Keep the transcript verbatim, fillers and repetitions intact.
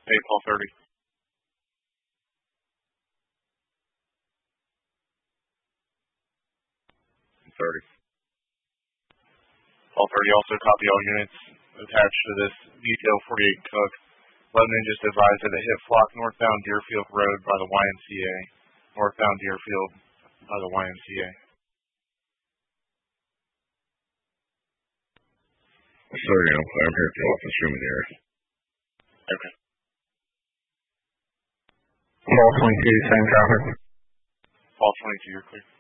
Hey, Paul thirty. thirty. Paul thirty, also copy all units attached to this detail forty-eight Cook. Lebanon just advised that it hit flock northbound Deerfield Road by the Y M C A. Northbound Deerfield by the Y M C A. Sorry, I'm, I'm here at the office room in here. Okay. Paul twenty-two, same traffic. Paul twenty-two, you're clear.